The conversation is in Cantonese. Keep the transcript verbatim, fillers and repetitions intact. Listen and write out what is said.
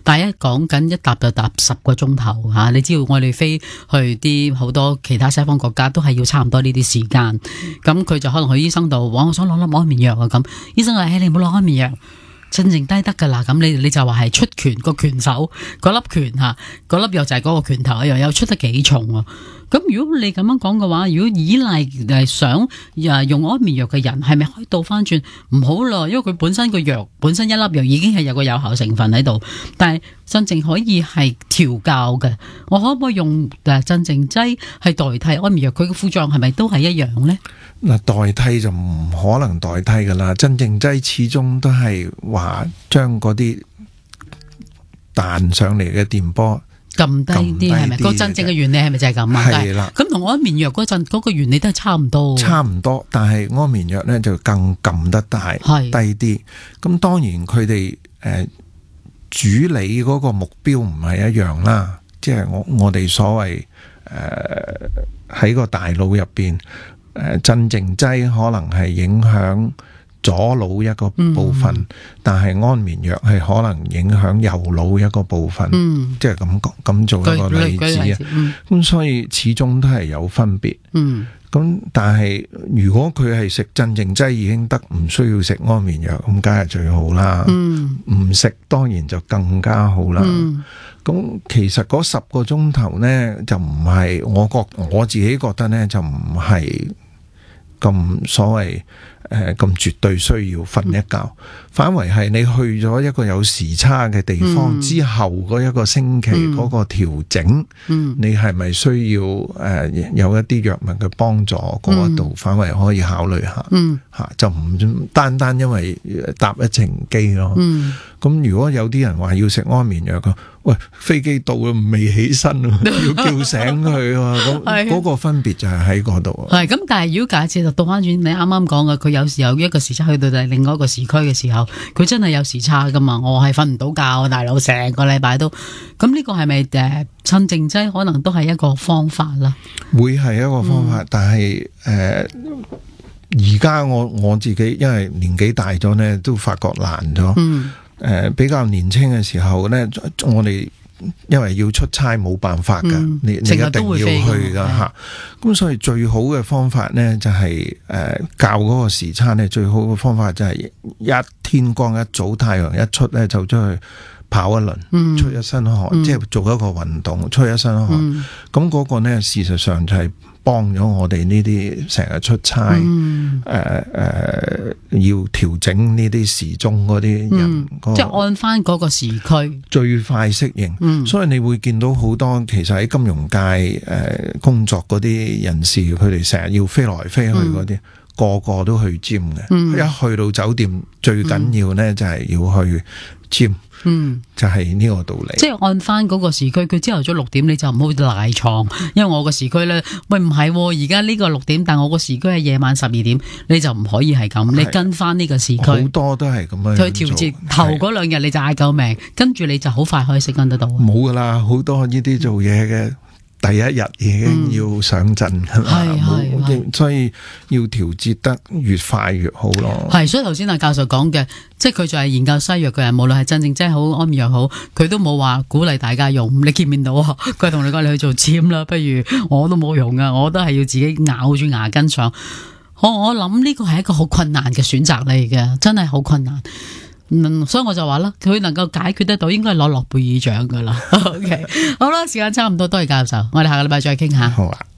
但係一講緊一搭就搭十個鐘頭吓，你知道我哋飛去啲好多其他西方國家都係要差唔多呢啲時間，咁佢就可能去醫生度，話我想攞粒安眠藥啊，咁醫生話，誒、哎、你唔好攞安眠藥，鎮靜劑得噶啦，咁你你就話係出拳個拳手嗰粒拳吓，嗰粒藥就係嗰個拳頭一樣，又出得幾重啊！咁如果你咁樣講嘅話，如果依賴誒想用安眠藥嘅人，係咪可以倒翻轉唔好咯？因為佢本身個藥本身一粒藥已經係有個有效成分喺度，但係鎮靜可以係調教嘅。我可唔可以用誒鎮靜劑係代替安眠藥？佢嘅副作用係咪都係一樣呢？ 嗱，代替就唔可能代替噶啦，鎮靜劑始終都係話將嗰啲彈上嚟嘅電波撳低啲，係咪？個真正嘅原理係咪就係咁啊？ 係啦。 咁同安眠藥嗰陣嗰個原理都係差唔多。 差唔多，但係安眠藥咧就更撳得大低啲。咁當然佢哋誒處理嗰個目標唔係一樣啦。即係我我哋所謂誒喺個大腦入邊誒鎮靜劑可能係影響左腦一個部分，嗯、但係安眠藥係可能影響右腦一個部分，嗯、即係咁咁做一個例子啊。咁、嗯、所以始終都係有分別。咁、嗯、但係如果佢係食鎮靜劑已經得，唔需要食安眠藥，咁梗係最好啦。唔食、嗯、當然就更加好啦。咁、嗯、其實嗰十個鐘頭呢，就唔係我覺我自己覺得呢，就唔係咁所謂。誒，咁、呃、絕對需要瞓一覺，嗯、反為係你去咗一個有時差嘅地方、嗯、之後嗰一個星期嗰個調整，嗯、你係咪需要誒、呃、有一啲藥物嘅幫助嗰一度，嗯、反為可以考慮下，吓、嗯啊、就唔單單因為搭一程機咯。咁、嗯、如果有啲人話要食安眠藥，佢喂飛機到啦未起身，要叫醒佢，咁嗰個分別就係喺嗰度。係咁，但係如果假設就倒翻轉，你啱啱講嘅佢。有時有一個時差去到另外一個時區嘅時候，佢真係有時差噶嘛？我係瞓唔到覺，大佬成個禮拜都咁，呢個係咪誒鎮靜劑可能都係一個方法啦？會係一個方法，嗯、但係誒而家我我自己因為年紀大咗呢，都發覺難咗。誒、嗯呃、比較年輕嘅時候呢，我哋。因為要出差冇辦法噶，嗯、你你一定要去噶吓。咁所以最好嘅方法呢，就係、是、誒、呃、校嗰個時差呢，最好嘅方法就係一天光一早太陽一出呢，就出去跑一輪，嗯、出一身汗，嗯、即係做一個運動，出一身汗。咁嗰、嗯、個呢，事實上就係幫咗我哋呢啲成日出差，誒誒、嗯呃呃、要調整呢啲時鐘嗰啲人，嗯那個、即係按翻嗰個時區最快適應。嗯、所以你會見到好多其實喺金融界誒、呃、工作嗰啲人士，佢哋成日要飛來飛去嗰啲，嗯、個個都去 gym 嘅。嗯、一去到酒店，最緊要呢就係要去 gym。嗯，就係呢個道理。即係按翻嗰個時區，佢朝頭早六點你就唔好賴床，因為我個時區咧，喂唔係，而家呢個六點，但我個時區係夜晚十二點，你就唔可以係咁，你跟翻呢個時區。好多都係咁樣去調節。頭嗰兩日你就嗌救命，跟住你就好快可以適應得到。冇噶啦，好多呢啲做嘢嘅。第一日已經要上陣㗎啦，所以要調節得越快越好咯。係，所以頭先阿教授講嘅，即係佢就係研究西藥嘅人，無論係鎮靜劑好、安眠藥好，佢都冇話鼓勵大家用。你見唔見到啊？佢同你講你去做尖啦，不如我都冇用啊，我都係要自己咬住牙根上。我我諗呢個係一個好困難嘅選擇嚟嘅，真係好困難。嗯，所以我就話啦，佢能夠解決得到，應該係攞諾貝爾獎噶啦。OK， 好啦，時間差唔多，多謝教授，我哋下個禮拜再傾下。好啊。